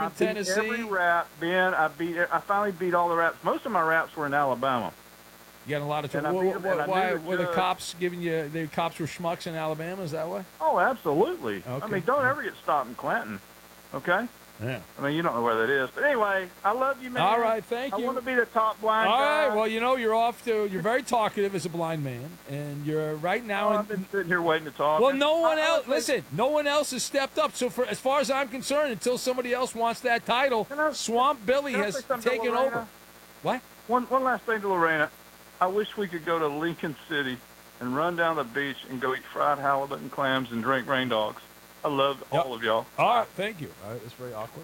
in Tennessee. Every rap, Ben. I finally beat all the raps. Most of my raps were in Alabama. You got a lot of trouble. Why were the cops giving you? The cops were schmucks in Alabama. Is that why? Oh, absolutely. Okay. I mean, don't ever get stopped in Clinton. Okay. Yeah. I mean, you don't know where that is. But anyway, I love you, man. All right, thank you. I want to be the top blind All guy. right, well, you're very talkative as a blind man, and you're right now. I've been sitting here waiting to talk. Well, no one else has stepped up. So as far as I'm concerned, until somebody else wants that title, Swamp Billy has taken over. What? One last thing to Lorena. I wish we could go to Lincoln City and run down the beach and go eat fried halibut and clams and drink rain dogs. I love all of y'all. All right, thank you. All right, that's very awkward.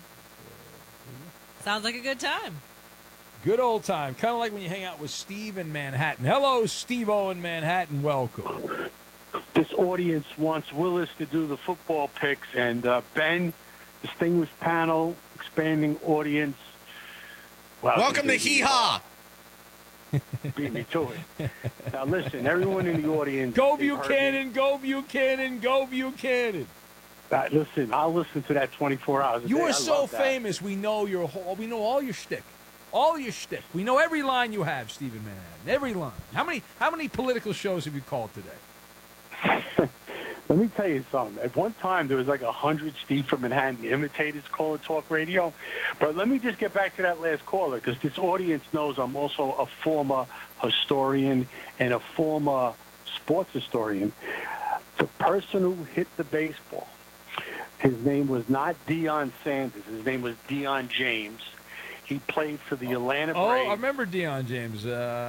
Sounds like a good time. Good old time. Kind of like when you hang out with Steve in Manhattan. Hello, Steve-O in Manhattan. Welcome. This audience wants Willis to do the football picks, and Ben, distinguished panel, expanding audience. Wow, welcome to Hee Haw. Beat me to it. Now listen, everyone in the audience. Go Buchanan, go Buchanan, go Buchanan. Listen, I'll listen to that 24 hours a day. You are so famous. We know we know all your shtick. All your shtick. We know every line you have, Stephen Manhattan. Every line. How many political shows have you called today? Let me tell you something. At one time, there was like 100 Steve from Manhattan imitators calling talk radio. But let me just get back to that last caller, because this audience knows I'm also a former historian and a former sports historian. The person who hit the baseball, his name was not Deion Sanders. His name was Deion James. He played for the Atlanta Braves. Oh, I remember Deion James.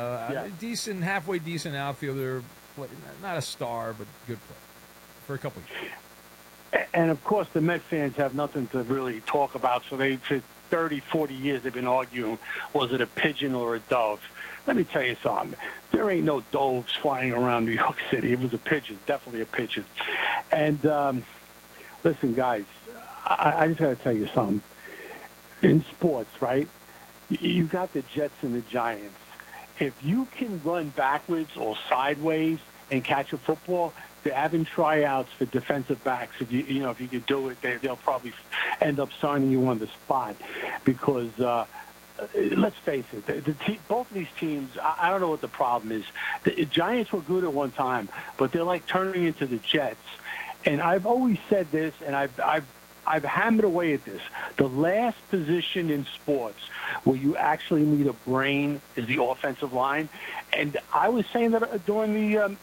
Halfway decent outfielder. Not a star, but good player. For a couple of years. And, of course, the Met fans have nothing to really talk about, so for 30, 40 years they've been arguing, was it a pigeon or a dove? Let me tell you something. There ain't no doves flying around New York City. It was a pigeon, definitely a pigeon. And, listen, guys, I just got to tell you something. In sports, right, you got the Jets and the Giants. If you can run backwards or sideways and catch a football, they're having tryouts for defensive backs. If you could do it, they'll probably end up signing you on the spot. Because let's face it, both of these teams, I don't know what the problem is. The Giants were good at one time, but they're like turning into the Jets. And I've always said this, and I've hammered away at this. The last position in sports where you actually need a brain is the offensive line. And I was saying that during the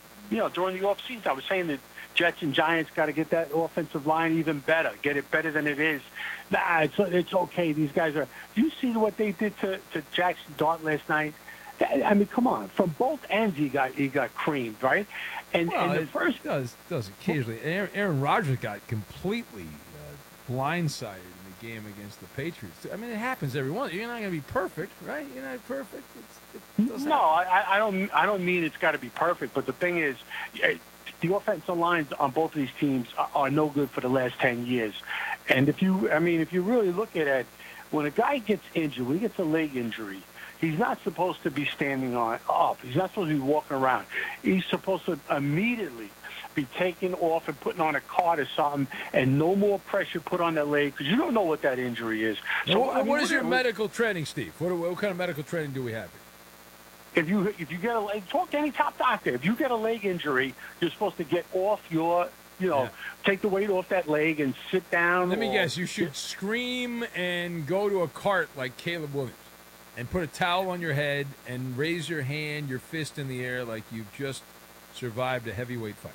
off season, I was saying that Jets and Giants got to get that offensive line even better, get it better than it is. Nah, it's okay. These guys are. Do you see what they did to Jackson Dart last night? I mean, come on. From both ends, he got creamed, right? And the first does occasionally. Aaron Rodgers got completely blindsided in the game against the Patriots. I mean, it happens every once. You're not going to be perfect, right? You're not perfect. No, I don't mean it's got to be perfect. But the thing is, the offensive lines on both of these teams are no good for the last 10 years. And if you really look at it, when a guy gets injured, when he gets a leg injury, he's not supposed to be standing up. He's not supposed to be walking around. He's supposed to immediately be taken off and putting on a cart or something, and no more pressure put on that leg, because you don't know what that injury is. So, what is your medical training, Steve? What kind of medical training do we have here? If you get a leg, talk to any top doctor. If you get a leg injury, you're supposed to get off your, take the weight off that leg and sit down. Let me guess. You should scream and go to a cart like Caleb Williams, and put a towel on your head and raise your hand, your fist in the air like you've just survived a heavyweight fight.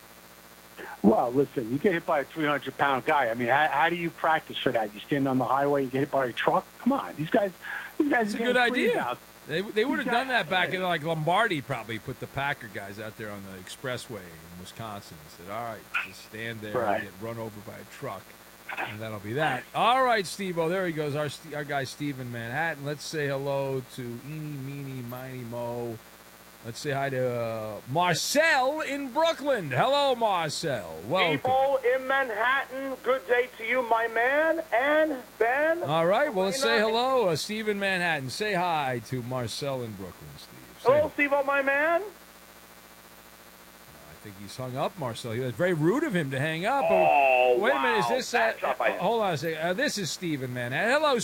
Well, listen, you get hit by a 300-pound guy. I mean, how do you practice for that? You stand on the highway, you get hit by a truck? Come on, these guys. It's a good idea. They would have done that back in like Lombardi. Probably put the Packer guys out there on the expressway in Wisconsin and said, "All right, just stand there and get run over by a truck, and that'll be that." All right, Steve-O, there he goes. Our guy Steve in Manhattan. Let's say hello to Eeny, Meeny, Miny, Mo. Let's say hi to Marcel in Brooklyn. Hello, Marcel. Welcome. People in Manhattan, good day to you, my man, and Ben. All right, well, let's say hello. Steve in Manhattan. Say hi to Marcel in Brooklyn, Steve. Hello, Steve-O, my man. I think he's hung up, Marcel. It was very rude of him to hang up. Oh, wait a minute. Is this... Hold on a second. This is Steve in Manhattan. Hello,